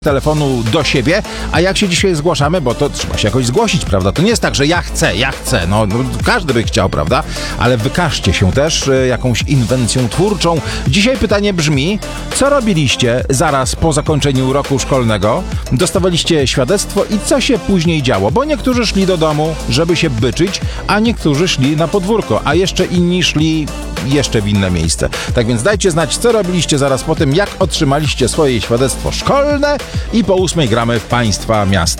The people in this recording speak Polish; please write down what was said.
telefonu do siebie, a jak się dzisiaj zgłaszamy, bo to trzeba się jakoś zgłosić, prawda? To nie jest tak, że ja chcę, no każdy by chciał, prawda? Ale wykażcie się też jakąś inwencją twórczą. Dzisiaj pytanie brzmi, co robiliście zaraz po zakończeniu roku szkolnego? Dostawaliście świadectwo i co się później działo? Bo niektórzy szli do domu, żeby się byczyć, a niektórzy szli na podwórko, a jeszcze inni szli jeszcze w inne miejsce. Tak więc dajcie znać, co robiliście zaraz po tym, jak otrzymaliście swoje świadectwo szkolne i po 8 gramy w Państwa miasta.